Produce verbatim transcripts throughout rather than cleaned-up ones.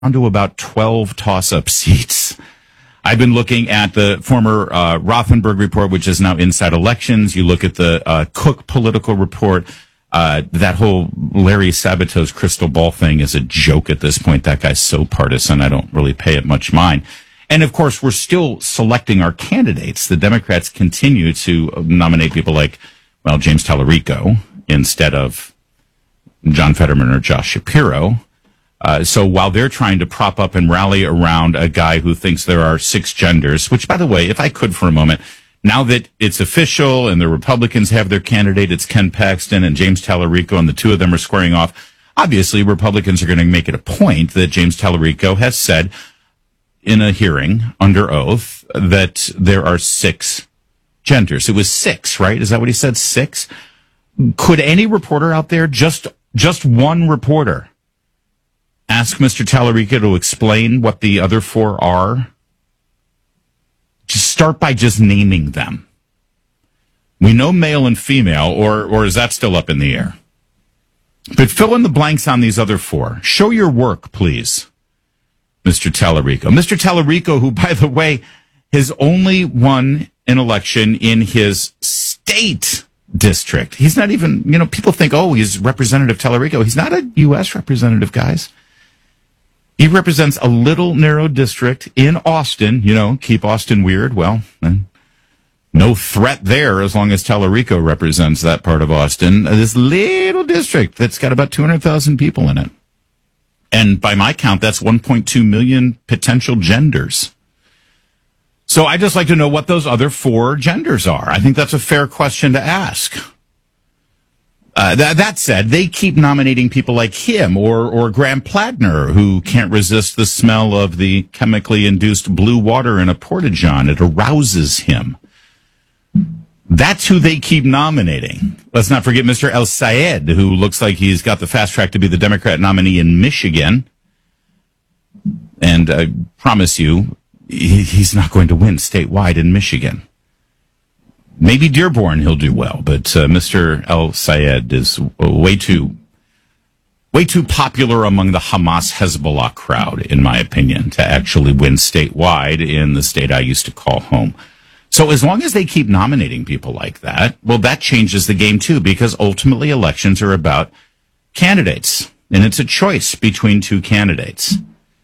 down to about twelve toss-up seats. I've been looking at the former uh, Rothenberg report, which is now Inside Elections. You look at the uh, Cook political report. Uh, that whole Larry Sabato's crystal ball thing is a joke at this point. That guy's so partisan, I don't really pay it much mind. And, of course, we're still selecting our candidates. The Democrats continue to nominate people like, well, James Tallarico instead of John Fetterman or Josh Shapiro. Uh, so while they're trying to prop up and rally around a guy who thinks there are six genders, which, by the way, if I could for a moment, now that it's official and the Republicans have their candidate, it's Ken Paxton and James Tallarico, and the two of them are squaring off, obviously Republicans are going to make it a point that James Tallarico has said in a hearing under oath that there are six genders. It was six, right? Is that what he said? Six? Could any reporter out there, just just one reporter, ask Mister Tallarico to explain what the other four are? Just start by just naming them. We know male and female, or or is that still up in the air? But fill in the blanks on these other four. Show your work, please, Mister Tallarico. Mister Tallarico, who, by the way, has only won an election in his state district. He's not even, you know, people think, oh, he's Representative Tallarico. He's not a U S representative, guys. He represents a little narrow district in Austin. You know, keep Austin weird. Well, no threat there as long as Tallarico represents that part of Austin. This little district that's got about two hundred thousand people in it. And by my count, that's one point two million potential genders. So I just like to know what those other four genders are. I think that's a fair question to ask. Uh, that, that said, they keep nominating people like him or, or Graham Plattner, who can't resist the smell of the chemically induced blue water in a porta-john. It arouses him. That's who they keep nominating. Let's not forget Mister El Sayed, who looks like he's got the fast track to be the Democrat nominee in Michigan. And I promise you, he, he's not going to win statewide in Michigan. Maybe Dearborn he'll do well, but uh, Mister El Sayed is way too, way too popular among the Hamas Hezbollah crowd, in my opinion, to actually win statewide in the state I used to call home. So as long as they keep nominating people like that, well, that changes the game too, because ultimately elections are about candidates, and it's a choice between two candidates.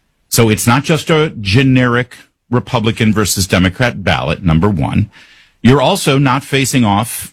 So it's not just a generic Republican versus Democrat ballot, number one. You're also not facing off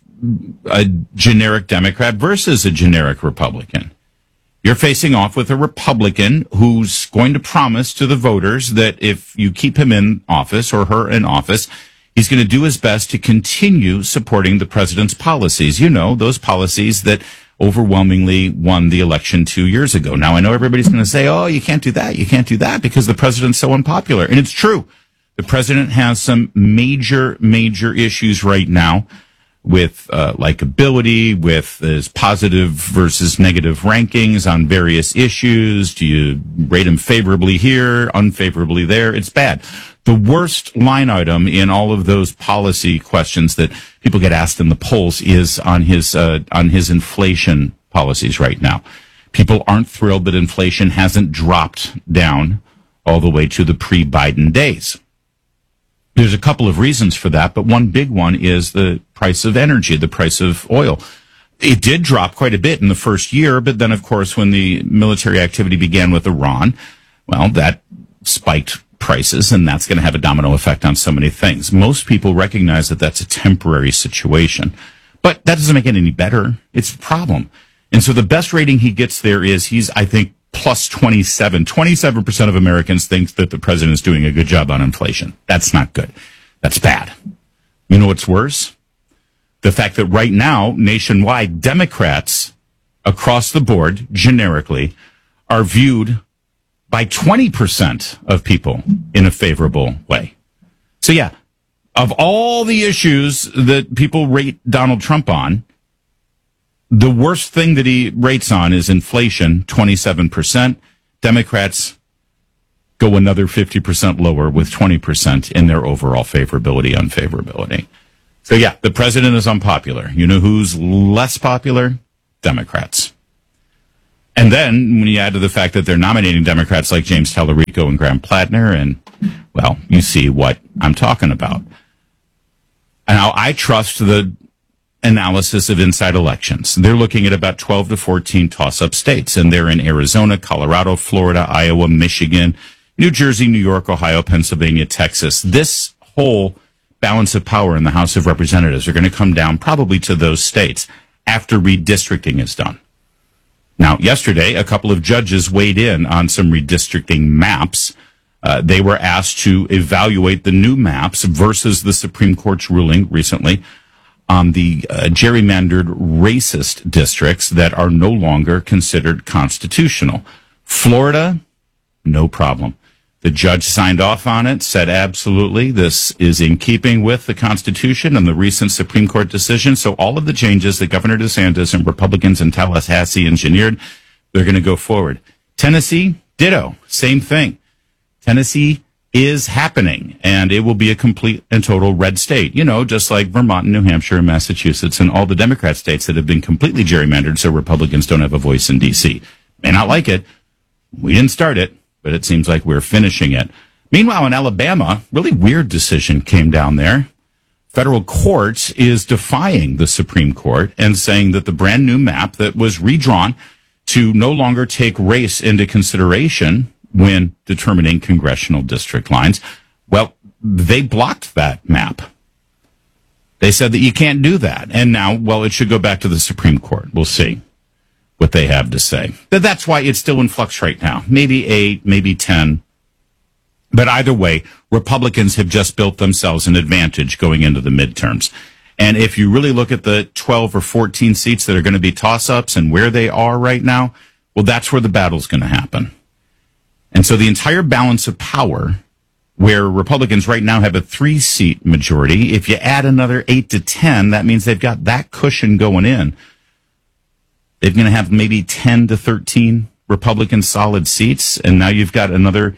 a generic Democrat versus a generic Republican. You're facing off with a Republican who's going to promise to the voters that if you keep him in office or her in office, he's going to do his best to continue supporting the president's policies. You know, those policies that overwhelmingly won the election two years ago. Now, I know everybody's going to say, oh, you can't do that. You can't do that because the president's so unpopular. And it's true. The president has some major, major issues right now with uh, likability, with his positive versus negative rankings on various issues. Do you rate him favorably here, unfavorably there? It's bad. The worst line item in all of those policy questions that people get asked in the polls is on his uh, on his inflation policies right now. People aren't thrilled that inflation hasn't dropped down all the way to the pre-Biden days. There's a couple of reasons for that, but one big one is the price of energy, the price of oil. It did drop quite a bit in the first year, but then, of course, when the military activity began with Iran, well, that spiked prices, and that's going to have a domino effect on so many things. Most people recognize that that's a temporary situation, but that doesn't make it any better. It's a problem. And so the best rating he gets there is he's, I think, plus twenty-seven. twenty-seven percent of Americans think that the president is doing a good job on inflation. That's not good. That's bad. You know what's worse? The fact that right now, nationwide, Democrats across the board, generically, are viewed by twenty percent of people in a favorable way. So yeah, of all the issues that people rate Donald Trump on, the worst thing that he rates on is inflation, twenty-seven percent. Democrats go another fifty percent lower with twenty percent in their overall favorability, unfavorability. So yeah, the president is unpopular. You know who's less popular? Democrats. And then when you add to the fact that they're nominating Democrats like James Tallarico and Graham Plattner, and, well, you see what I'm talking about. Now, I trust the analysis of Inside Elections. They're looking at about twelve to fourteen toss-up states, and they're in Arizona, Colorado, Florida, Iowa, Michigan, New Jersey, New York, Ohio, Pennsylvania, Texas. This whole balance of power in the House of Representatives are going to come down probably to those states after redistricting is done. Now, yesterday, a couple of judges weighed in on some redistricting maps. Uh, they were asked to evaluate the new maps versus the Supreme Court's ruling recently on the uh, gerrymandered racist districts that are no longer considered constitutional. Florida, no problem. The judge signed off on it, said absolutely, this is in keeping with the Constitution and the recent Supreme Court decision. So all of the changes that Governor DeSantis and Republicans in Tallahassee engineered, they're going to go forward. Tennessee, ditto, same thing. Tennessee is happening, and it will be a complete and total red state. You know, just like Vermont and New Hampshire and Massachusetts and all the Democrat states that have been completely gerrymandered so Republicans don't have a voice in D C. May not like it. We didn't start it, but it seems like we're finishing it. Meanwhile, in Alabama, really weird decision came down there. Federal court is defying the Supreme Court and saying that the brand new map that was redrawn to no longer take race into consideration when determining congressional district lines, well, they blocked that map. They said that you can't do that. And now, well, it should go back to the Supreme Court. We'll see what they have to say. But that's why it's still in flux right now. Maybe eight, maybe ten. But either way, Republicans have just built themselves an advantage going into the midterms. And if you really look at the twelve or fourteen seats that are going to be toss-ups and where they are right now, well, that's where the battle's going to happen. And so the entire balance of power, where Republicans right now have a three-seat majority, if you add another eight to ten, that means they've got that cushion going in. They're going to have maybe ten to thirteen Republican solid seats, and now you've got another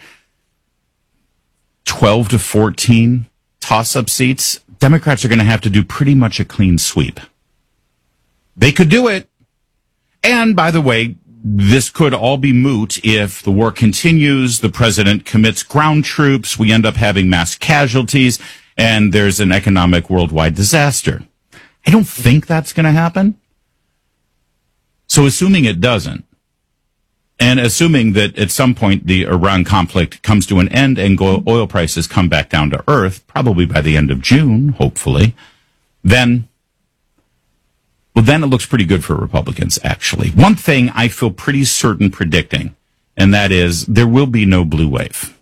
twelve to fourteen toss-up seats. Democrats are going to have to do pretty much a clean sweep. They could do it. And, by the way, this could all be moot if the war continues, the president commits ground troops, we end up having mass casualties, and there's an economic worldwide disaster. I don't think that's going to happen. So assuming it doesn't, and assuming that at some point the Iran conflict comes to an end and oil prices come back down to earth, probably by the end of June, hopefully, then Well, then it looks pretty good for Republicans, actually. One thing I feel pretty certain predicting, and that is there will be no blue wave.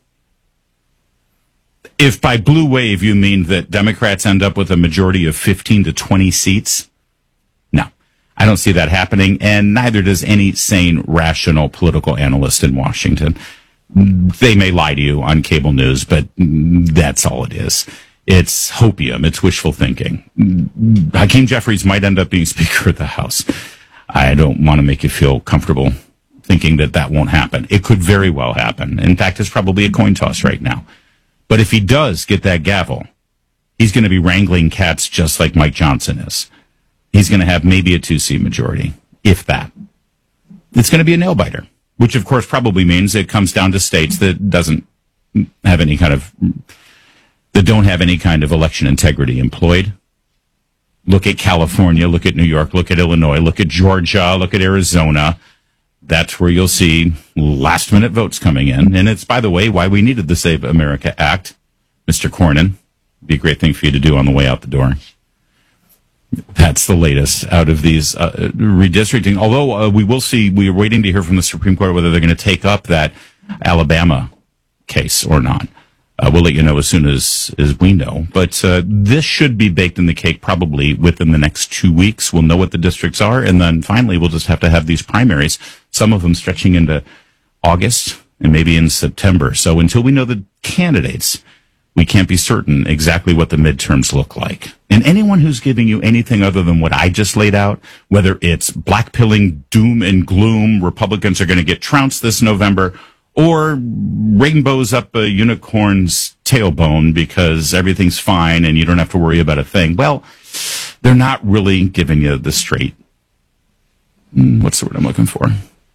If by blue wave you mean that Democrats end up with a majority of fifteen to twenty seats, no, I don't see that happening, and neither does any sane, rational political analyst in Washington. They may lie to you on cable news, but that's all it is. It's hopium. It's wishful thinking. Hakeem Jeffries might end up being Speaker of the House. I don't want to make you feel comfortable thinking that that won't happen. It could very well happen. In fact, it's probably a coin toss right now. But if he does get that gavel, he's going to be wrangling cats just like Mike Johnson is. He's going to have maybe a two-seat majority, if that. It's going to be a nail-biter, which, of course, probably means it comes down to states that doesn't have any kind of... that don't have any kind of election integrity employed. Look at California, look at New York, look at Illinois, look at Georgia, look at Arizona. That's where you'll see last-minute votes coming in. And it's, by the way, why we needed the Save America Act. Mister Cornyn, be a great thing for you to do on the way out the door. That's the latest out of these uh, redistricting. Although uh, we will see, we are waiting to hear from the Supreme Court whether they're going to take up that Alabama case or not. Uh, we'll let you know as soon as, as we know. But uh, this should be baked in the cake probably within the next two weeks. We'll know what the districts are, and then finally we'll just have to have these primaries, some of them stretching into August and maybe in September. So until we know the candidates, we can't be certain exactly what the midterms look like. And anyone who's giving you anything other than what I just laid out, whether it's blackpilling doom and gloom, Republicans are going to get trounced this November, or rainbows up a unicorn's tailbone because everything's fine and you don't have to worry about a thing. Well, they're not really giving you the straight, what's the word I'm looking for?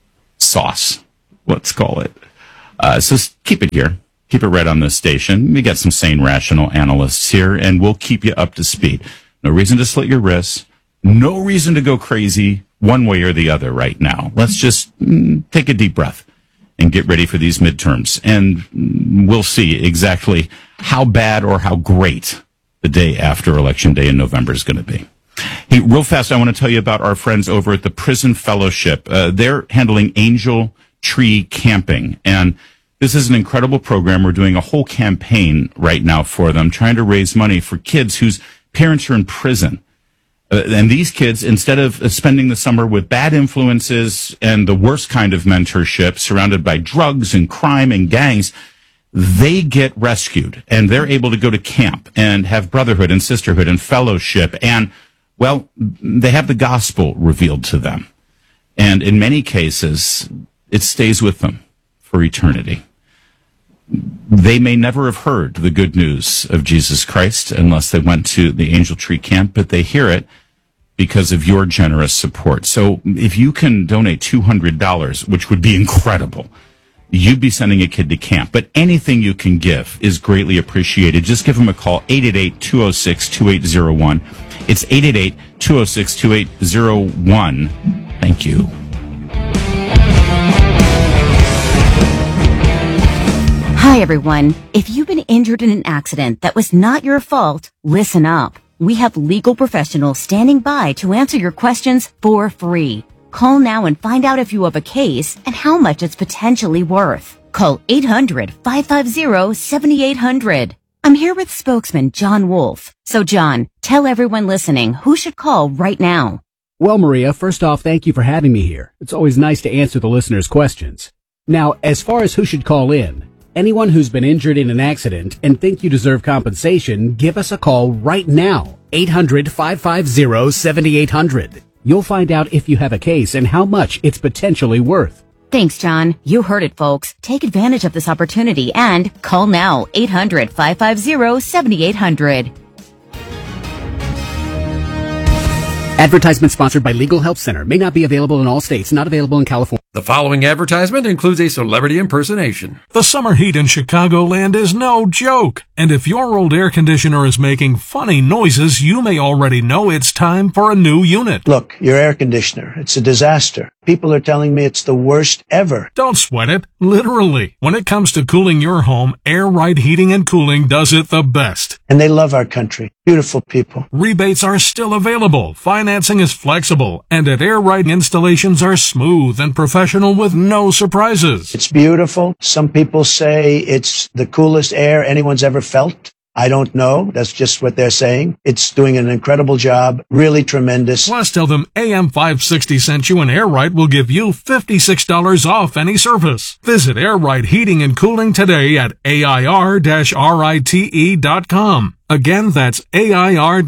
sauce, let's call it. Uh, so keep it here. Keep it right on this station. We got some sane, rational analysts here, and we'll keep you up to speed. No reason to slit your wrists. No reason to go crazy one way or the other right now. Let's just mm, take a deep breath and get ready for these midterms. And mm, we'll see exactly how bad or how great the day after Election Day in November is going to be. Hey, real fast, I want to tell you about our friends over at the Prison Fellowship. Uh, they're handling Angel Tree Camping, and this is an incredible program. We're doing a whole campaign right now for them, trying to raise money for kids whose parents are in prison. Uh, and these kids, instead of spending the summer with bad influences and the worst kind of mentorship, surrounded by drugs and crime and gangs, they get rescued, and they're able to go to camp and have brotherhood and sisterhood and fellowship. And, well, they have the gospel revealed to them. And in many cases, it stays with them for eternity. They may never have heard the good news of Jesus Christ unless they went to the Angel Tree Camp, but they hear it because of your generous support. So if you can donate two hundred dollars, which would be incredible, you'd be sending a kid to camp. But anything you can give is greatly appreciated. Just give them a call, eight eight eight, two oh six, two eight oh one. It's eight eight eight, two oh six, two eight oh one. Thank you. Hi, everyone. If you've been injured in an accident that was not your fault, listen up. We have legal professionals standing by to answer your questions for free. Call now and find out if you have a case and how much it's potentially worth. Call eight hundred, five five zero, seven eight hundred. I'm here with spokesman John Wolf. So, John, tell everyone listening who should call right now. Well, Maria, first off, thank you for having me here. It's always nice to answer the listeners' questions. Now, as far as who should call in, anyone who's been injured in an accident and think you deserve compensation, give us a call right now. eight hundred, five five zero, seven eight hundred. You'll find out if you have a case and how much it's potentially worth. Thanks, John. You heard it, folks. Take advantage of this opportunity and call now. eight hundred, five five zero, seven eight hundred. Advertisement sponsored by Legal Help Center. May not be available in all states. Not available in California. The following advertisement includes a celebrity impersonation. The summer heat in Chicagoland is no joke. And if your old air conditioner is making funny noises, you may already know it's time for a new unit. Look, your air conditioner, it's a disaster. People are telling me it's the worst ever. Don't sweat it. Literally. When it comes to cooling your home, Air Right Heating and Cooling does it the best. And they love our country. Beautiful people. Rebates are still available. Financing is flexible. And at Air Right, installations are smooth and professional with no surprises. It's beautiful. Some people say it's the coolest air anyone's ever felt. I don't know. That's just what they're saying. It's doing an incredible job. Really tremendous. Plus, tell them A M five sixty sent you and Air Right will give you fifty-six dollars off any service. Visit Air Right Heating and Cooling today at A I R rite dot com. Again, that's A I R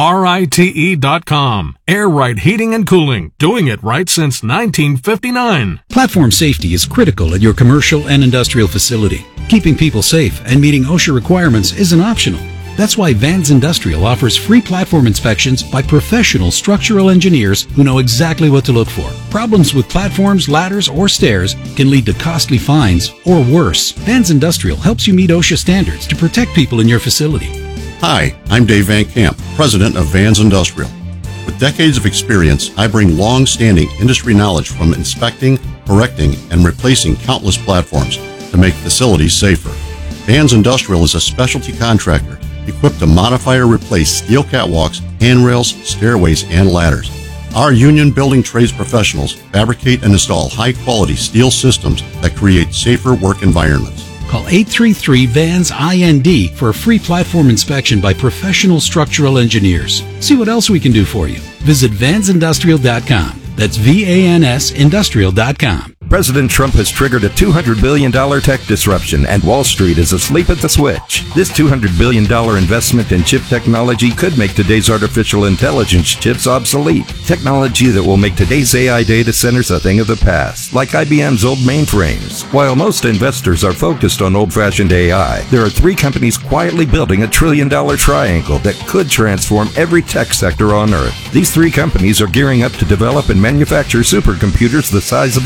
rite dot com. Air Right Heating and Cooling. Doing it right since nineteen fifty-nine. Platform safety is critical at your commercial and industrial facility. Keeping people safe and meeting OSHA requirements isn't optional. That's why Vans Industrial offers free platform inspections by professional structural engineers who know exactly what to look for. Problems with platforms, ladders, or stairs can lead to costly fines or worse. Vans Industrial helps you meet OSHA standards to protect people in your facility. Hi, I'm Dave Van Camp, president of Vans Industrial. With decades of experience, I bring long-standing industry knowledge from inspecting, correcting, and replacing countless platforms to make facilities safer. Vans Industrial is a specialty contractor equipped to modify or replace steel catwalks, handrails, stairways, and ladders. Our union building trades professionals fabricate and install high-quality steel systems that create safer work environments. Call eight three three, V A N S I N D for a free platform inspection by professional structural engineers. See what else we can do for you. Visit vans industrial dot com. That's V A N S industrial dot com. President Trump has triggered a two hundred billion dollars tech disruption, and Wall Street is asleep at the switch. This two hundred billion dollars investment in chip technology could make today's artificial intelligence chips obsolete. Technology that will make today's A I data centers a thing of the past, like I B M's old mainframes. While most investors are focused on old-fashioned A I, there are three companies quietly building a trillion-dollar triangle that could transform every tech sector on Earth. These three companies are gearing up to develop and manufacture supercomputers the size of a dinner plate.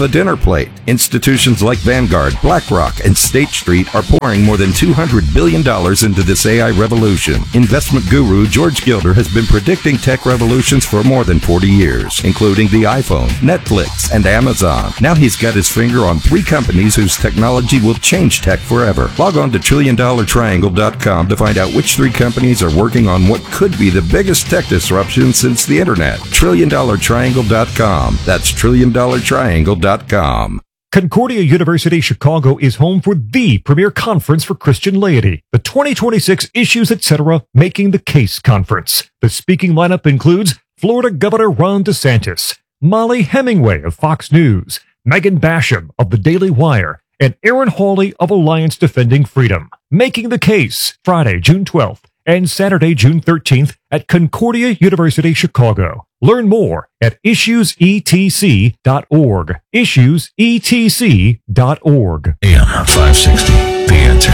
plate. Institutions like Vanguard, BlackRock, and State Street are pouring more than two hundred billion dollars into this A I revolution. Investment guru George Gilder has been predicting tech revolutions for more than forty years, including the iPhone, Netflix, and Amazon. Now he's got his finger on three companies whose technology will change tech forever. Log on to trillion dollar triangle dot com to find out which three companies are working on what could be the biggest tech disruption since the internet. trillion dollar triangle dot com. That's trillion dollar triangle dot com. Concordia University Chicago is home for the premier conference for Christian laity, the twenty twenty-six Issues Etc. Making the Case Conference. The speaking lineup includes Florida Governor Ron DeSantis, Molly Hemingway of Fox News, Megan Basham of The Daily Wire, and Aaron Hawley of Alliance Defending Freedom. Making the Case, Friday, June twelfth, and Saturday, June thirteenth at Concordia University Chicago. Learn more at issues e t c dot org. issues e t c dot org. A M five sixty, The Answer.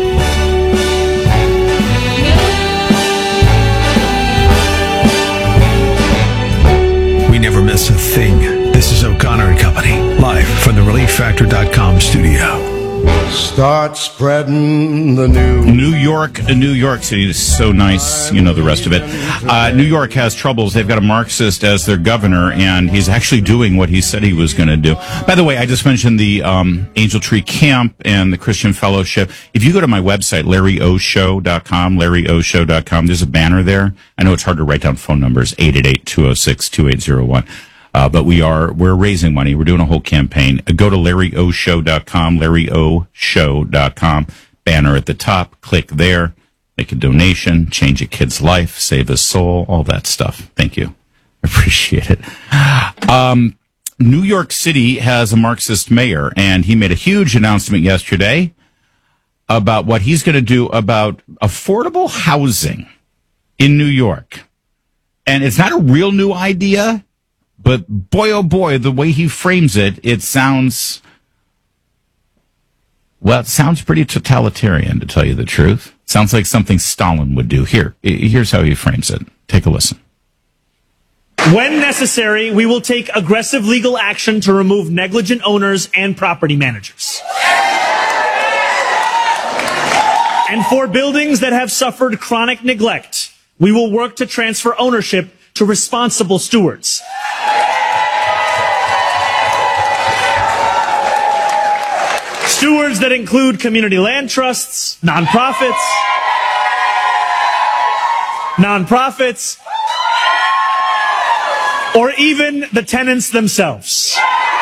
We never miss a thing. This is O'Connor and Company, live from the relief factor dot com studio. Start spreading the news. New York, New York City is so nice. You know the rest of it. Uh, New York has troubles. They've got a Marxist as their governor, and he's actually doing what he said he was going to do. By the way, I just mentioned the um, Angel Tree Camp and the Christian Fellowship. If you go to my website, larry o show dot com, larry o show dot com, there's a banner there. I know it's hard to write down phone numbers, eight eight eight, two oh six, two eight oh one. Uh, but we are, we're raising money. We're doing a whole campaign. Go to larry o show dot com, larry o show dot com, banner at the top. Click there, make a donation, change a kid's life, save a soul, all that stuff. Thank you. Appreciate it. Um, New York City has a Marxist mayor, and he made a huge announcement yesterday about what he's going to do about affordable housing in New York. And it's not a real new idea. But boy, oh boy, the way he frames it, it sounds, well, it sounds pretty totalitarian, to tell you the truth. Sounds like something Stalin would do. Here, here's how he frames it. Take a listen. When necessary, we will take aggressive legal action to remove negligent owners and property managers. And for buildings that have suffered chronic neglect, we will work to transfer ownership to responsible stewards. Stewards that include community land trusts, nonprofits, nonprofits, or even the tenants themselves.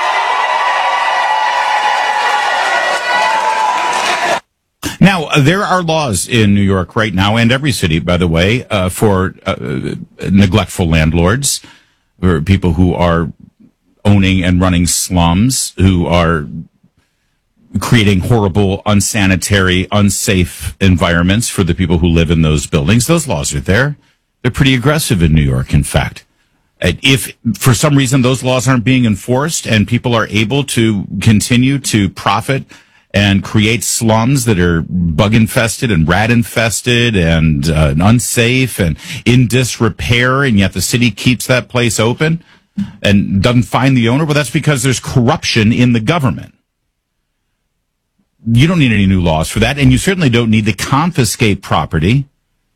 Now, uh, there are laws in New York right now, and every city, by the way, uh, for uh, neglectful landlords, or people who are owning and running slums, who are creating horrible, unsanitary, unsafe environments for the people who live in those buildings. Those laws are there. They're pretty aggressive in New York, in fact. If for some reason those laws aren't being enforced and people are able to continue to profit and create slums that are bug infested and rat infested and uh, unsafe and in disrepair, and yet the city keeps that place open and doesn't find the owner, well, that's because there's corruption in the government. You don't need any new laws for that, and you certainly don't need to confiscate property.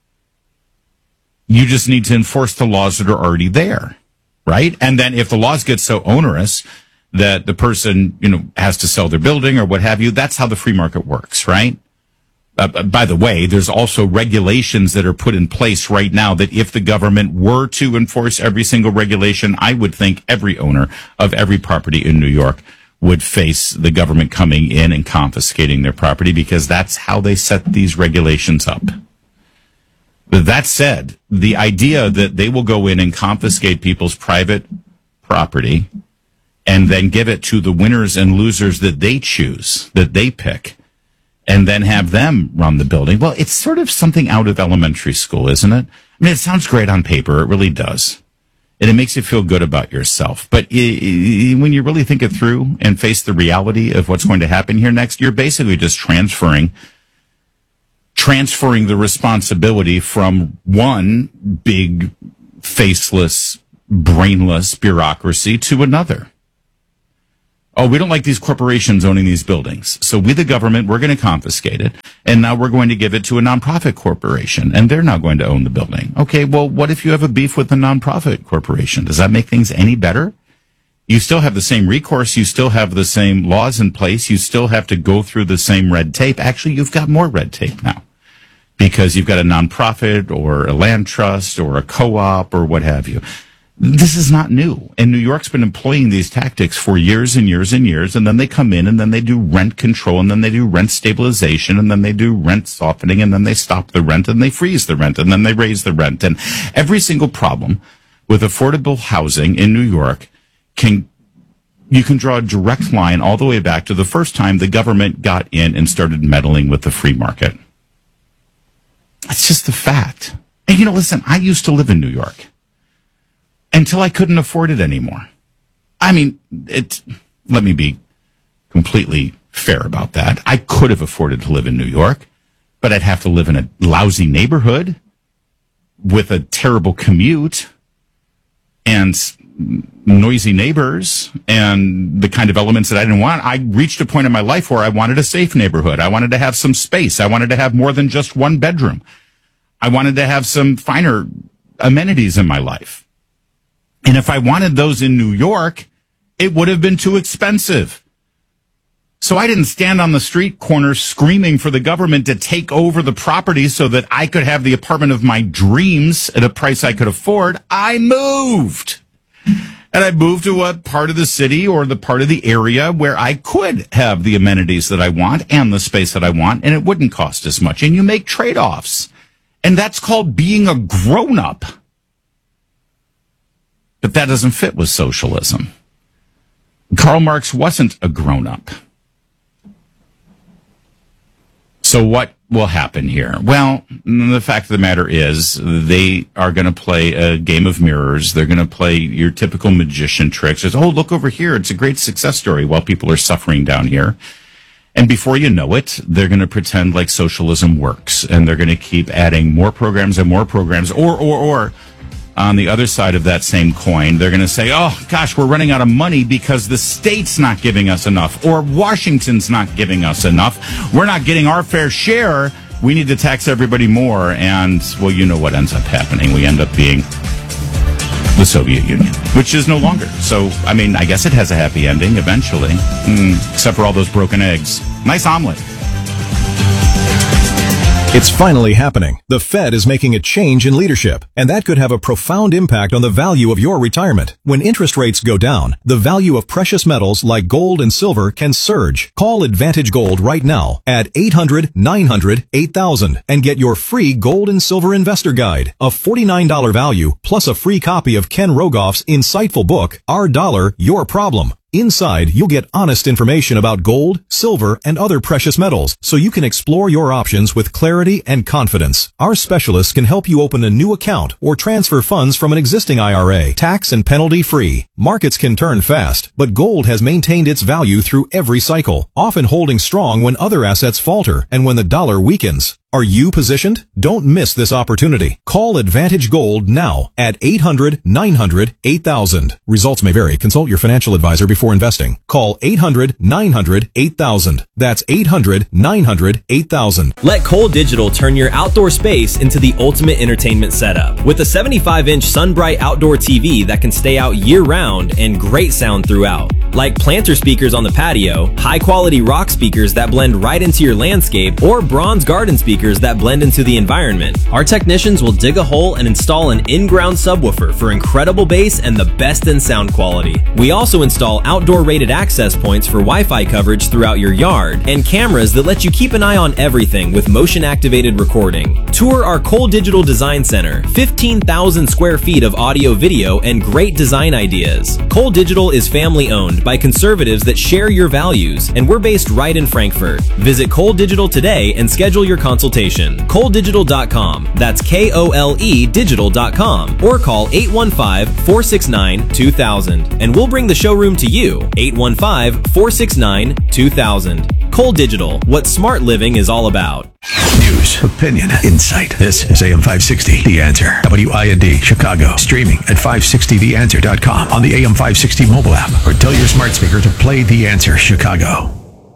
You just need to enforce the laws that are already there, right? And then if the laws get so onerous that the person, you know, has to sell their building or what have you, that's how the free market works, right? Uh, by the way, there's also regulations that are put in place right now that if the government were to enforce every single regulation, I would think every owner of every property in New York would face the government coming in and confiscating their property, because that's how they set these regulations up. But that said, the idea that they will go in and confiscate people's private property and then give it to the winners and losers that they choose, that they pick, and then have them run the building, well, it's sort of something out of elementary school, isn't it? I mean, it sounds great on paper. It really does. And it makes you feel good about yourself. But when you really think it through and face the reality of what's going to happen here next, you're basically just transferring transferring the responsibility from one big, faceless, brainless bureaucracy to another. Oh, we don't like these corporations owning these buildings. So we, the government, we're going to confiscate it. And now we're going to give it to a nonprofit corporation. And they're now going to own the building. Okay, well, what if you have a beef with the nonprofit corporation? Does that make things any better? You still have the same recourse. You still have the same laws in place. You still have to go through the same red tape. Actually, you've got more red tape now because you've got a nonprofit or a land trust or a co-op or what have you. This is not new. And New York's been employing these tactics for years and years and years. And then they come in and then they do rent control and then they do rent stabilization and then they do rent softening and then they stop the rent and they freeze the rent and then they raise the rent. And every single problem with affordable housing in New York can, you can draw a direct line all the way back to the first time the government got in and started meddling with the free market. That's just the fact. And you know, listen, I used to live in New York. Until I couldn't afford it anymore. I mean, it, let me be completely fair about that. I could have afforded to live in New York, but I'd have to live in a lousy neighborhood with a terrible commute and noisy neighbors and the kind of elements that I didn't want. I reached a point in my life where I wanted a safe neighborhood. I wanted to have some space. I wanted to have more than just one bedroom. I wanted to have some finer amenities in my life. And if I wanted those in New York, it would have been too expensive. So I didn't stand on the street corner screaming for the government to take over the property so that I could have the apartment of my dreams at a price I could afford. I moved. And I moved to a part of the city or the part of the area where I could have the amenities that I want and the space that I want, and it wouldn't cost as much. And you make trade-offs. And that's called being a grown-up. But that doesn't fit with socialism. Karl Marx wasn't a grown-up. So what will happen here? Well, the fact of the matter is they are going to play a game of mirrors. They're going to play your typical magician tricks. It's, oh, look over here. It's a great success story while people are suffering down here. And before you know it, they're going to pretend like socialism works. And they're going to keep adding more programs and more programs. Or, or, or... on the other side of that same coin, they're going to say, oh, gosh, we're running out of money because the state's not giving us enough, or Washington's not giving us enough. We're not getting our fair share. We need to tax everybody more. And, well, you know what ends up happening. We end up being the Soviet Union, which is no longer. So, I mean, I guess it has a happy ending eventually, mm, except for all those broken eggs. Nice omelet. It's finally happening. The Fed is making a change in leadership, and that could have a profound impact on the value of your retirement. When interest rates go down, the value of precious metals like gold and silver can surge. Call Advantage Gold right now at eight hundred, nine hundred, eight thousand and get your free gold and silver investor guide, a forty-nine dollars value, plus a free copy of Ken Rogoff's insightful book, Our Dollar, Your Problem. Inside, you'll get honest information about gold, silver, and other precious metals, so you can explore your options with clarity and confidence. Our specialists can help you open a new account or transfer funds from an existing I R A, tax and penalty free. Markets can turn fast, but gold has maintained its value through every cycle, often holding strong when other assets falter and when the dollar weakens. Are you positioned? Don't miss this opportunity. Call Advantage Gold now at eight hundred, nine hundred, eight thousand. Results may vary. Consult your financial advisor before investing. Call eight hundred, nine hundred, eight thousand. That's eight hundred, nine hundred, eight thousand. Let Cole Digital turn your outdoor space into the ultimate entertainment setup. With a seventy-five inch SunBright outdoor T V that can stay out year-round and great sound throughout. Like planter speakers on the patio, high-quality rock speakers that blend right into your landscape, or bronze garden speakers that blend into the environment. Our technicians will dig a hole and install an in-ground subwoofer for incredible bass and the best in sound quality. We also install outdoor rated access points for Wi-Fi coverage throughout your yard, and cameras that let you keep an eye on everything with motion-activated recording. Tour our Cole Digital Design Center, fifteen thousand square feet of audio, video, and great design ideas. Cole Digital is family-owned by conservatives that share your values, and we're based right in Frankfurt. Visit Cole Digital today and schedule your consultation. Cole Digital dot com. That's K O L E digital dot com. Or call eight one five, four six nine, two thousand. And we'll bring the showroom to you. eight one five, four six nine, two thousand. Cole Digital. What smart living is all about. New News, opinion, insight. This is A M five sixty, The Answer. W I N D, Chicago. Streaming at five sixty the answer dot com on the A M five sixty mobile app, or tell your smart speaker to play The Answer Chicago.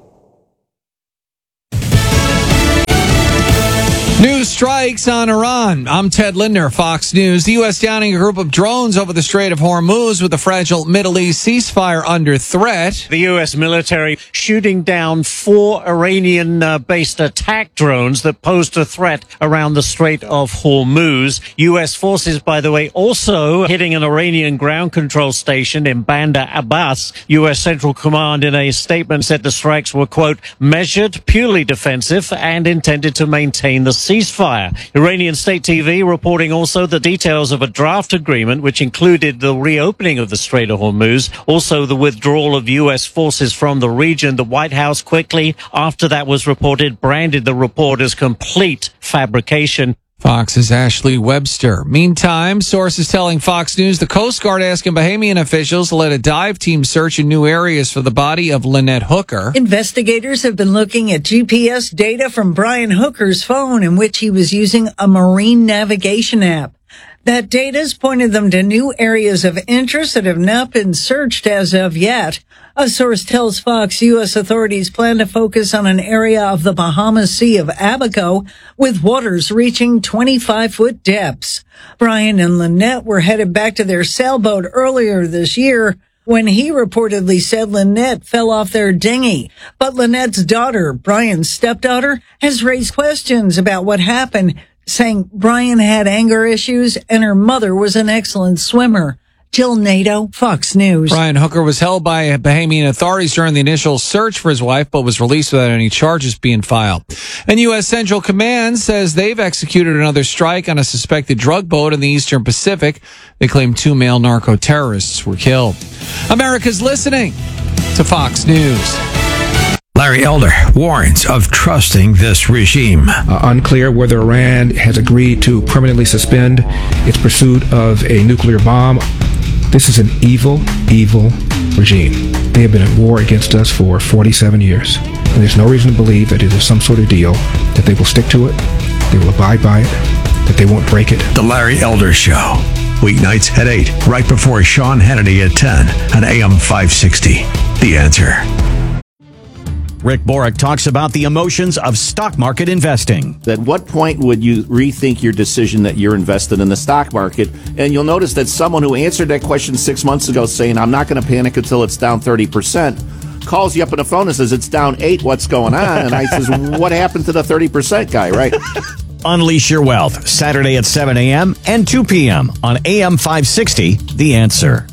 New strikes on Iran. I'm Ted Linder, Fox News. The U S downing a group of drones over the Strait of Hormuz with the fragile Middle East ceasefire under threat. The U S military shooting down four Iranian-based uh, attack drones that posed a threat around the Strait of Hormuz. U S forces, by the way, also hitting an Iranian ground control station in Bandar Abbas. U S Central Command in a statement said the strikes were, quote, measured, purely defensive, and intended to maintain the ceasefire. Iranian state T V reporting also the details of a draft agreement which included the reopening of the Strait of Hormuz, also the withdrawal of U S forces from the region. The White House quickly, after that was reported, branded the report as complete fabrication. Fox's Ashley Webster. Meantime, sources telling Fox News the Coast Guard asking Bahamian officials to let a dive team search in new areas for the body of Lynette Hooker. Investigators have been looking at G P S data from Brian Hooker's phone in which he was using a marine navigation app. That data's pointed them to new areas of interest that have not been searched as of yet. A source tells Fox U S authorities plan to focus on an area of the Bahamas Sea of Abaco with waters reaching twenty-five foot depths. Brian and Lynette were headed back to their sailboat earlier this year when he reportedly said Lynette fell off their dinghy. But Lynette's daughter, Brian's stepdaughter, has raised questions about what happened, saying Brian had anger issues and her mother was an excellent swimmer. Jill Nato, Fox News. Brian Hooker was held by Bahamian authorities during the initial search for his wife, but was released without any charges being filed. And U S Central Command says they've executed another strike on a suspected drug boat in the Eastern Pacific. They claim two male narco-terrorists were killed. America's listening to Fox News. Larry Elder warns of trusting this regime. Uh, unclear whether Iran has agreed to permanently suspend its pursuit of a nuclear bomb. This is an evil, evil regime. They have been at war against us for forty-seven years. And there's no reason to believe that it is some sort of deal, that they will stick to it, they will abide by it, that they won't break it. The Larry Elder Show. Weeknights at eight, right before Sean Hannity at ten on A M five sixty. The Answer. Rick Borick talks about the emotions of stock market investing. At what point would you rethink your decision that you're invested in the stock market? And you'll notice that someone who answered that question six months ago saying, I'm not going to panic until it's down thirty percent, calls you up on the phone and says, it's down eight, what's going on? And I says, what happened to the thirty percent guy, right? Unleash Your Wealth, Saturday at seven a.m. and two p.m. on A M five sixty, The Answer.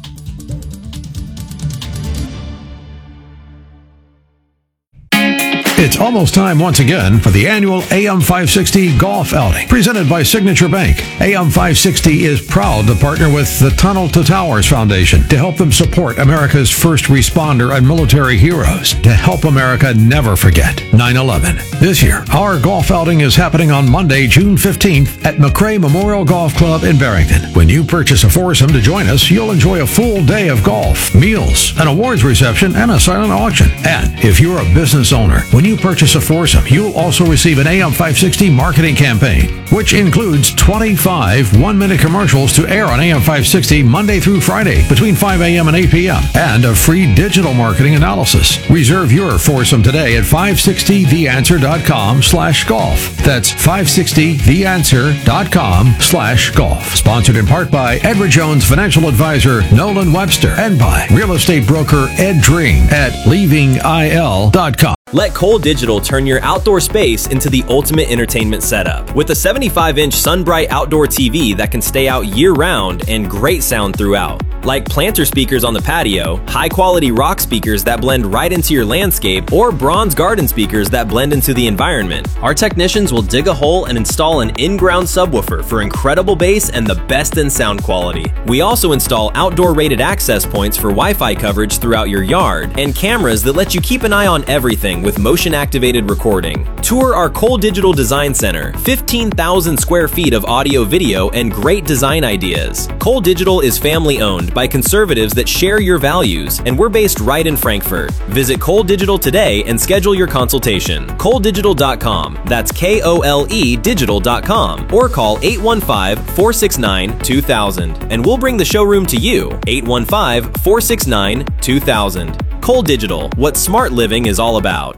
It's almost time once again for the annual A M five sixty Golf Outing, presented by Signature Bank. A M five sixty is proud to partner with the Tunnel to Towers Foundation to help them support America's first responder and military heroes, to help America never forget nine eleven. This year, our golf outing is happening on Monday, June fifteenth at McRae Memorial Golf Club in Barrington. When you purchase a foursome to join us, you'll enjoy a full day of golf, meals, an awards reception, and a silent auction. And if you're a business owner, when you purchase a foursome, you'll also receive an A M five sixty marketing campaign, which includes twenty-five one-minute commercials to air on A M five sixty Monday through Friday between five a.m. and eight p.m. and a free digital marketing analysis. Reserve your foursome today at five sixty the answer dot com slash golf. That's five sixty the answer dot com slash golf. Sponsored in part by Edward Jones Financial Advisor Nolan Webster and by real estate broker Ed Dring at leaving I L dot com. Let Cole Digital turn your outdoor space into the ultimate entertainment setup. With a seventy-five inch SunBright outdoor T V that can stay out year-round and great sound throughout. Like planter speakers on the patio, high-quality rock speakers that blend right into your landscape, or bronze garden speakers that blend into the environment. Our technicians will dig a hole and install an in-ground subwoofer for incredible bass and the best in sound quality. We also install outdoor rated access points for Wi-Fi coverage throughout your yard, and cameras that let you keep an eye on everything everything with motion-activated recording. Tour our Cole Digital Design Center, fifteen thousand square feet of audio, video, and great design ideas. Cole Digital is family-owned by conservatives that share your values, and we're based right in Frankfurt. Visit Cole Digital today and schedule your consultation. Cole Digital dot com. That's K O L E digital dot com. Or call eight one five, four six nine, two thousand, and we'll bring the showroom to you. eight one five, four six nine, two thousand. Cole Digital, what smart living is all about.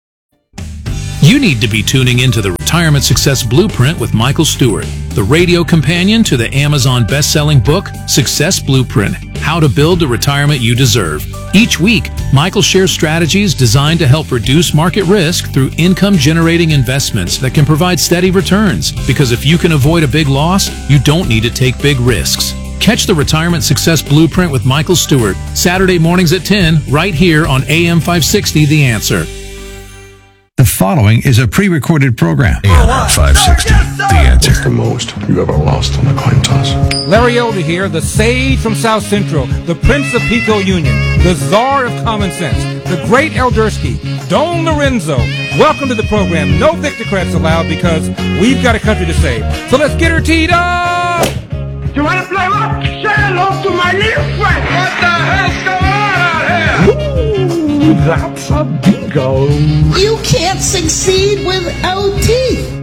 You need to be tuning into the Retirement Success Blueprint with Michael Stewart, the radio companion to the Amazon best-selling book, Success Blueprint, How to Build the Retirement You Deserve. Each week, Michael shares strategies designed to help reduce market risk through income-generating investments that can provide steady returns. Because if you can avoid a big loss, you don't need to take big risks. Catch the Retirement Success Blueprint with Michael Stewart, Saturday mornings at ten, right here on A M five sixty, The Answer. The following is a pre-recorded program. A M five sixty, The Answer. What's the most you ever lost on a coin toss? Larry Elder here, the sage from South Central, the Prince of Pico Union, the czar of common sense, the great Eldersky, Don Lorenzo. Welcome to the program. No Victocrats allowed because we've got a country to save. So let's get her teed up! You want to play what? Say hello to my little friend. What the hell's going on out here? Ooh, that's a bingo. You can't succeed without teeth.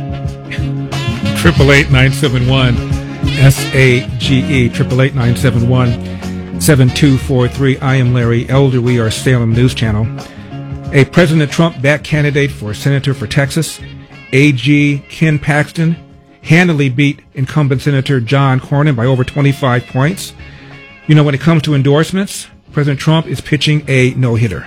Triple eight nine seven one S A G E. Triple eight nine seven one seven two four three. I am Larry Elder. We are Salem News Channel. A President Trump-backed candidate for senator for Texas, A G Ken Paxton, handily beat incumbent Senator John Cornyn by over twenty-five points. You know, when it comes to endorsements, President Trump is pitching a no-hitter.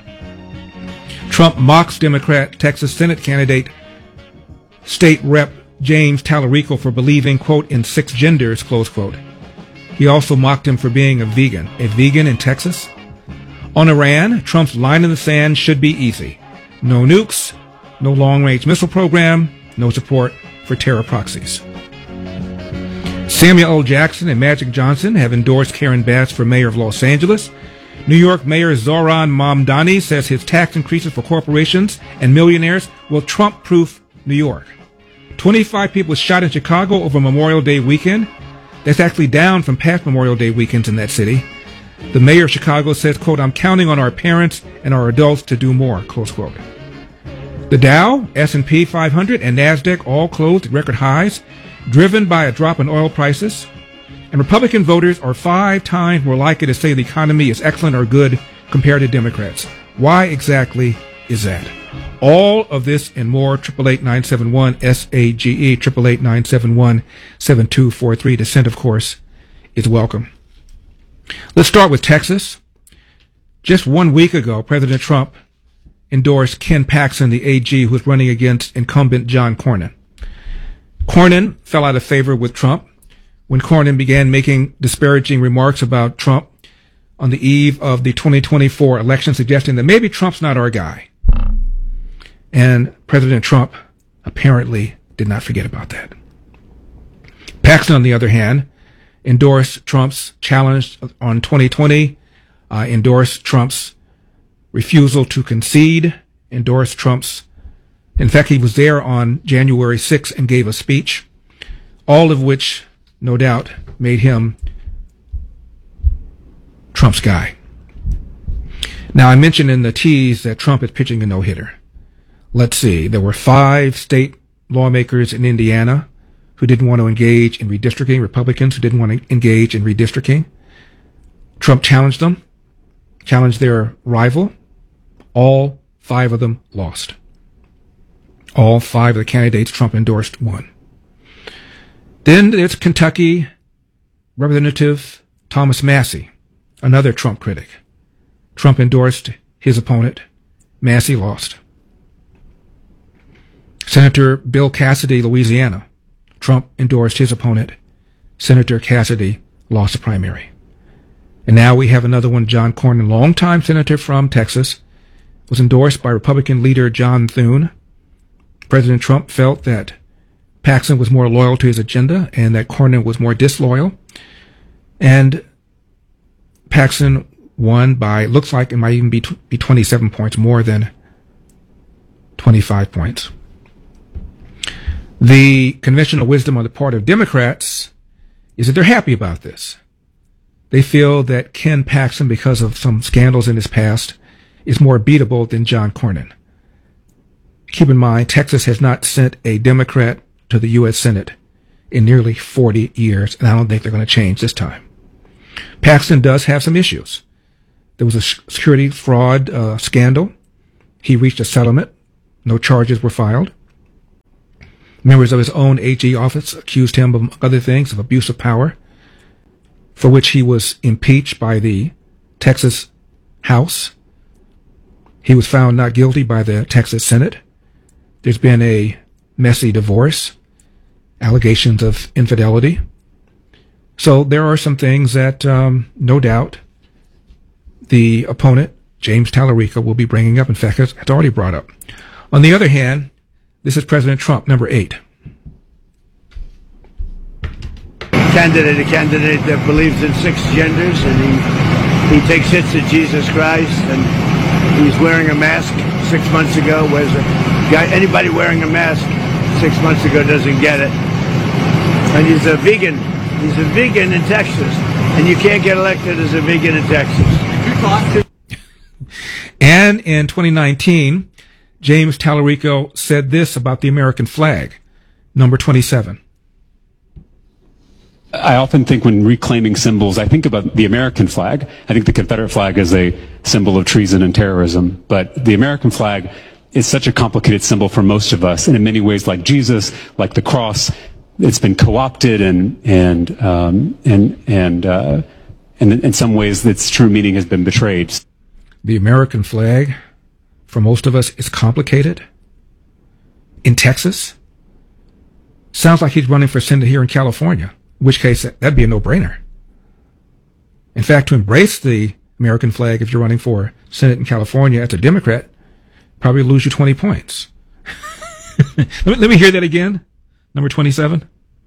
Trump mocks Democrat Texas Senate candidate, State Rep James Tallarico for believing, quote, in six genders, close quote. He also mocked him for being a vegan. A vegan in Texas? On Iran, Trump's line in the sand should be easy. No nukes, no long-range missile program, no support for terror proxies. Samuel L. Jackson and Magic Johnson have endorsed Karen Bass for mayor of Los Angeles. New York Mayor Zohran Mamdani says his tax increases for corporations and millionaires will Trump-proof New York. twenty-five people shot in Chicago over Memorial Day weekend. That's actually down from past Memorial Day weekends in that city. The mayor of Chicago says, quote, I'm counting on our parents and our adults to do more, close quote. The Dow, S and P five hundred, and NASDAQ all closed at record highs, driven by a drop in oil prices. And Republican voters are five times more likely to say the economy is excellent or good compared to Democrats. Why exactly is that? All of this and more, triple eight nine seven one S A G E, triple eight nine seven one seven two four three. Dissent, of course, is welcome. Let's start with Texas. Just one week ago, President Trump endorsed Ken Paxton, the A G, who was running against incumbent John Cornyn. Cornyn fell out of favor with Trump when Cornyn began making disparaging remarks about Trump on the eve of the twenty twenty-four election, suggesting that maybe Trump's not our guy. And President Trump apparently did not forget about that. Paxton, on the other hand, endorsed Trump's challenge on twenty twenty, uh, endorsed Trump's refusal to concede, endorsed Trump's, in fact, he was there on January sixth and gave a speech, all of which, no doubt, made him Trump's guy. Now, I mentioned in the tease that Trump is pitching a no-hitter. Let's see, there were five state lawmakers in Indiana who didn't want to engage in redistricting, Republicans who didn't want to engage in redistricting. Trump challenged them, challenged their rival. All five of them lost. All five of the candidates Trump endorsed won. Then there's Kentucky Representative Thomas Massie, another Trump critic. Trump endorsed his opponent. Massie lost. Senator Bill Cassidy, Louisiana. Trump endorsed his opponent. Senator Cassidy lost the primary. And now we have another one, John Cornyn, longtime senator from Texas, was endorsed by Republican leader John Thune. President Trump felt that Paxton was more loyal to his agenda and that Cornyn was more disloyal. And Paxton won by, looks like it might even be, be twenty-seven points more than twenty-five points. The conventional wisdom on the part of Democrats is that they're happy about this. They feel that Ken Paxton, because of some scandals in his past, is more beatable than John Cornyn. Keep in mind, Texas has not sent a Democrat to the U S Senate in nearly forty years, and I don't think they're going to change this time. Paxton does have some issues. There was a security fraud uh, scandal. He reached a settlement. No charges were filed. Members of his own A G office accused him, among other things, of abuse of power, for which he was impeached by the Texas House. He was found not guilty by the Texas Senate. There's been a messy divorce, allegations of infidelity. So there are some things that, um, no doubt, the opponent, James Tallarico, will be bringing up. In fact, has already brought up. On the other hand, this is President Trump, number eight. Candidate, a candidate that believes in six genders, and he, he takes hits at Jesus Christ, and he's wearing a mask six months ago. Where's a guy, anybody wearing a mask six months ago doesn't get it. And he's a vegan. He's a vegan in Texas, and you can't get elected as a vegan in Texas. And in twenty nineteen, James Tallarico said this about the American flag, number twenty-seven. I often think when reclaiming symbols, I think about the American flag. I think the Confederate flag is a symbol of treason and terrorism, but the American flag is such a complicated symbol for most of us, and in many ways, like Jesus, like the cross, it's been co-opted, and and um, and and uh, and in some ways, its true meaning has been betrayed. The American flag, for most of us, is complicated. In Texas, sounds like he's running for Senate here in California, in which case that'd be a no-brainer. In fact, to embrace the American flag, if you're running for Senate in California as a Democrat, probably lose you twenty points. let, me, let me hear that again. Number twenty-seven.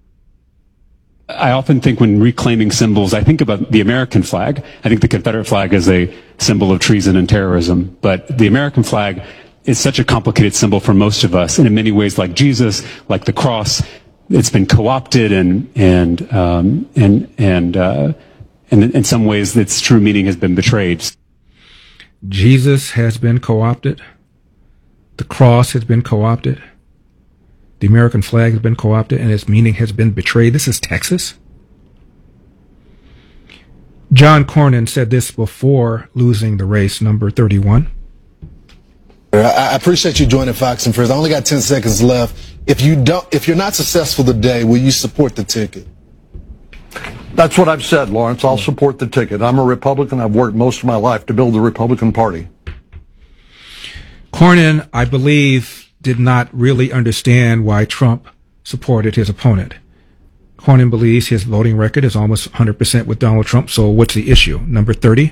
I often think when reclaiming symbols, I think about the American flag. I think the Confederate flag is a symbol of treason and terrorism, but the American flag is such a complicated symbol for most of us, and in many ways, like Jesus, like the cross, it's been co-opted, and and um, and and uh, and in some ways, its true meaning has been betrayed. Jesus has been co-opted. The cross has been co-opted. The American flag has been co-opted, and its meaning has been betrayed. This is Texas. John Cornyn said this before losing the race, number thirty-one. I appreciate you joining Fox and Friends. I only got ten seconds left. If you don't, if you're not successful today, will you support the ticket? That's what I've said, Lawrence. I'll support the ticket. I'm a Republican. I've worked most of my life to build the Republican Party. Cornyn, I believe, did not really understand why Trump supported his opponent. Cornyn believes his voting record is almost one hundred percent with Donald Trump, so what's the issue? Number thirty?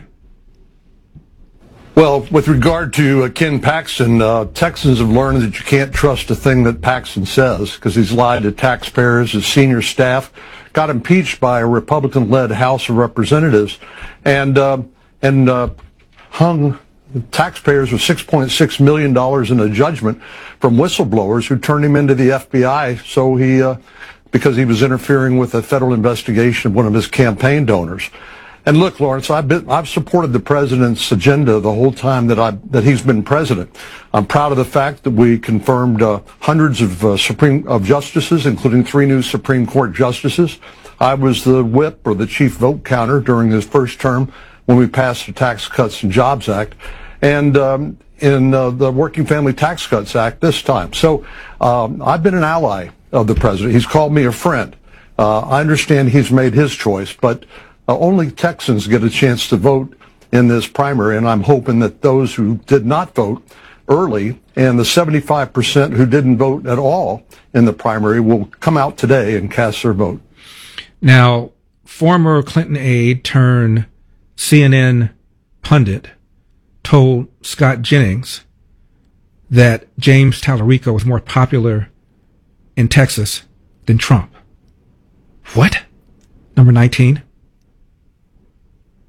Well, with regard to uh, Ken Paxton, uh, Texans have learned that you can't trust a thing that Paxton says because he's lied to taxpayers, his senior staff, got impeached by a Republican-led House of Representatives, and uh, and uh, hung taxpayers with six point six million dollars in a judgment from whistleblowers who turned him into the F B I so he, uh, because he was interfering with a federal investigation of one of his campaign donors. And look, Lawrence, I've been, I've supported the president's agenda the whole time that I that he's been president. I'm proud of the fact that we confirmed uh, hundreds of uh, Supreme of justices, including three new Supreme Court justices. I was the whip or the chief vote counter during his first term when we passed the Tax Cuts and Jobs Act, and um, in uh, the Working Family Tax Cuts Act this time. So um, I've been an ally of the president. He's called me a friend. Uh, I understand he's made his choice, but Uh, only Texans get a chance to vote in this primary, and I'm hoping that those who did not vote early and the seventy-five percent who didn't vote at all in the primary will come out today and cast their vote. Now, former Clinton aide turned C N N pundit told Scott Jennings that James Tallarico was more popular in Texas than Trump. What? Number nineteen.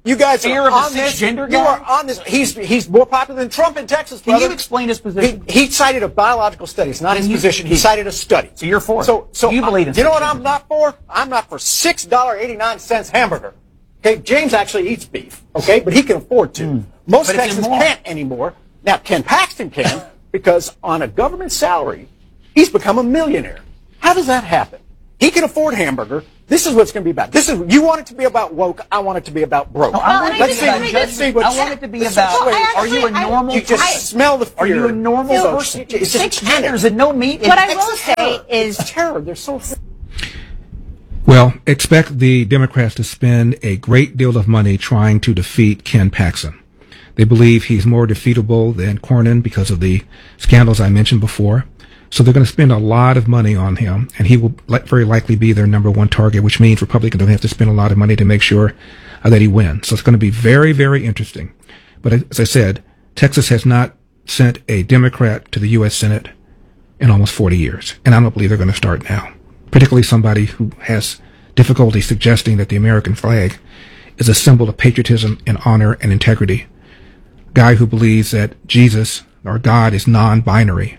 You guys Fear are of a on this. cisgender You guy? are on this. He's he's more popular than Trump in Texas, Can brother. you explain his position? He, he cited a biological study. It's not Can his you- position. He cited a study. So you're for it. So so You believe in You know what cisgender. I'm not for? I'm not for six dollar eighty nine cents hamburger. Okay, James actually eats beef. Okay, but he can afford to. Most But it's Texans immoral. can't anymore. Now Ken Paxton can because on a government salary, he's become a millionaire. How does that happen? He can afford hamburger. This is what it's going to be about. This is you want it to be about woke. I want it to be about broke. No, I want it to let's be see. about Let's judgment. see what I want it to be let's about, see- Well, are you a I- normal You just person? smell the fear. Are you a normal So person? It's just Six panic. genders and no meat. What and I will It's say terror. is It's terror. They're so. Well, expect the Democrats to spend a great deal of money trying to defeat Ken Paxton. They believe he's more defeatable than Cornyn because of the scandals I mentioned before. So they're going to spend a lot of money on him, and he will li- very likely be their number one target, which means Republicans don't have to spend a lot of money to make sure uh, that he wins. So it's going to be very, very interesting. But as I said, Texas has not sent a Democrat to the U S Senate in almost forty years, and I don't believe they're going to start now. Particularly somebody who has difficulty suggesting that the American flag is a symbol of patriotism and honor and integrity. Guy who believes that Jesus, or God, is non-binary.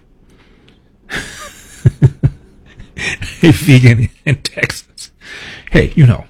A vegan in Texas. Hey, you know.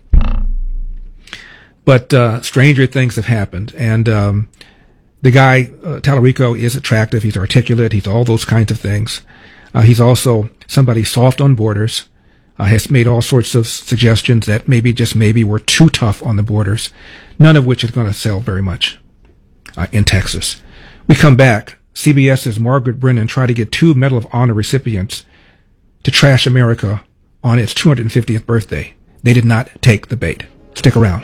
But uh, stranger things have happened, and um, the guy, uh, Tallarico, is attractive. He's articulate. He's all those kinds of things. Uh, he's also somebody soft on borders. Uh, has made all sorts of suggestions that maybe, just maybe, we're too tough on the borders, none of which is going to sell very much uh, in Texas. We come back. CBS's Margaret Brennan tried to get two Medal of Honor recipients to trash America on its two hundred fiftieth birthday. They did not take the bait. Stick around.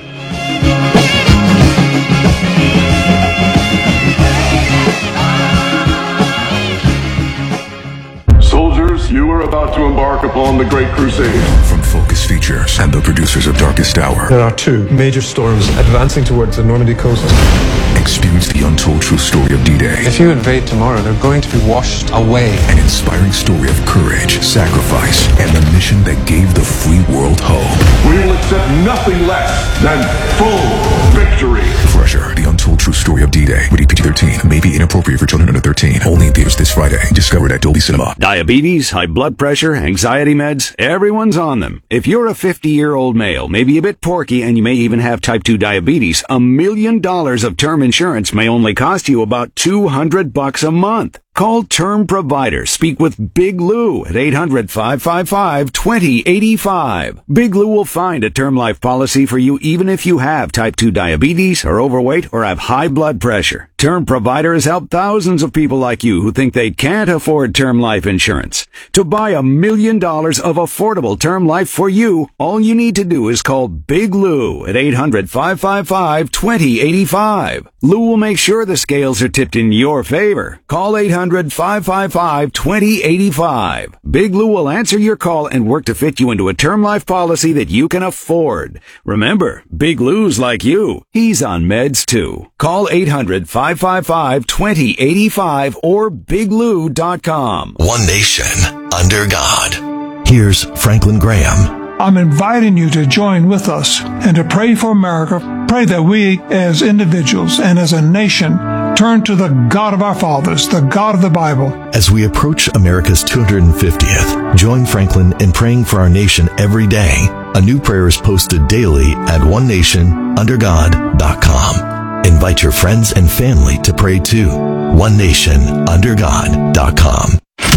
Soldiers, you are about to embark upon the Great Crusade. From Focus Features and the producers of Darkest Hour. There are two major storms advancing towards the Normandy coast. Experience the untold true story of D-Day. If you invade tomorrow, they're going to be washed away. An inspiring story of courage, sacrifice, and the mission that gave the free world hope. We will accept nothing less than full victory. Crusher, the untold true story of D-Day. Rated P G thirteen. May be inappropriate for children under thirteen. Only in theaters this Friday. Discovered at Dolby Cinema. Diabetes, high blood pressure, anxiety meds, everyone's on them. If you're a fifty-year-old male, maybe a bit porky, and you may even have type two diabetes, a million dollars of term insurance may only cost you about two hundred bucks a month. Call Term Provider. Speak with Big Lou at eight hundred, five five five, two zero eight five. Big Lou will find a term life policy for you even if you have type two diabetes, are overweight, or have high blood pressure. Term Provider has helped thousands of people like you who think they can't afford term life insurance. To buy a million dollars of affordable term life for you, all you need to do is call Big Lou at eight hundred, five five five, two zero eight five. Lou will make sure the scales are tipped in your favor. Call eight hundred, five five five, two zero eight five. Big Lou will answer your call and work to fit you into a term life policy that you can afford. Remember, Big Lou's like you. He's on meds too. Call eight hundred, five five five, two zero eight five or big lou dot com. One nation under God. Here's Franklin Graham. I'm inviting you to join with us and to pray for America. Pray that we as individuals and as a nation turn to the God of our fathers, the God of the Bible. As we approach America's two hundred fiftieth, join Franklin in praying for our nation every day. A new prayer is posted daily at one nation under god dot com. Invite your friends and family to pray too. one nation under god dot com.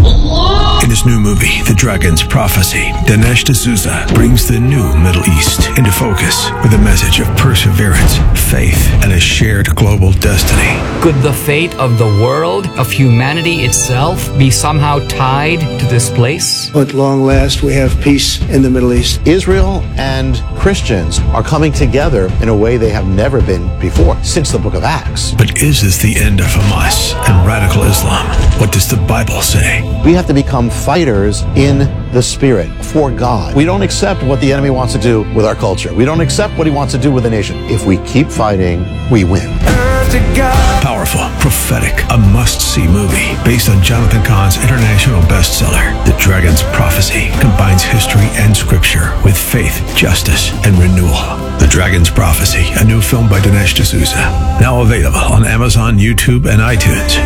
In his new movie, The Dragon's Prophecy, Dinesh D'Souza brings the new Middle East into focus with a message of perseverance, faith, and a shared global destiny. Could the fate of the world, of humanity itself, be somehow tied to this place? At long last, we have peace in the Middle East. Israel and Christians are coming together in a way they have never been before, since the book of Acts. But is this the end of Hamas and radical Islam? What does the Bible say? We have to become fighters in the spirit for God. We don't accept what the enemy wants to do with our culture. We don't accept what he wants to do with the nation. If we keep fighting, we win. Powerful, prophetic, a must-see movie based on Jonathan Cahn's international bestseller, The Dragon's Prophecy. prophecy combines history and scripture with faith, justice, and renewal. The Dragon's Prophecy, a new film by Dinesh D'Souza. Now available on Amazon, YouTube, and iTunes.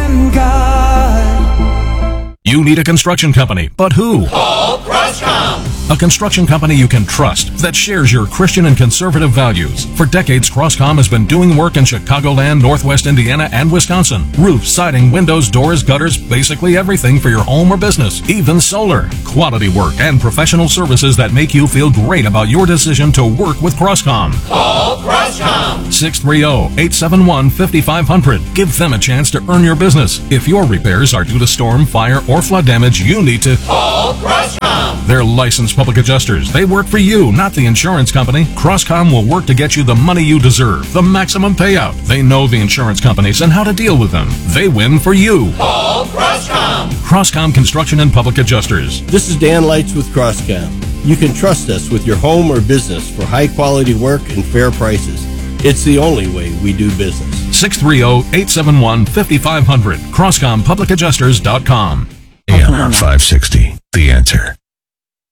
You need a construction company, but who? Call Crosscom. A construction company you can trust that shares your Christian and conservative values. For decades, Crosscom has been doing work in Chicagoland, Northwest Indiana, and Wisconsin. Roofs, siding, windows, doors, gutters, basically everything for your home or business, even solar. Quality work and professional services that make you feel great about your decision to work with Crosscom. Call Crosscom. six three zero, eight seven one, five five zero zero. Give them a chance to earn your business. If your repairs are due to storm, fire, or flood damage, you need to call Crosscom. They're licensed public adjusters. They work for you, not the insurance company. Crosscom will work to get you the money you deserve, the maximum payout. They know the insurance companies and how to deal with them. They win for you. Call Crosscom. Crosscom Construction and Public Adjusters. This is Dan Lights with Crosscom. You can trust us with your home or business for high quality work and fair prices. It's the only way we do business. six three zero, eight seven one, five five zero zero. Crosscom Public Adjusters dot com. A M five sixty, The Answer.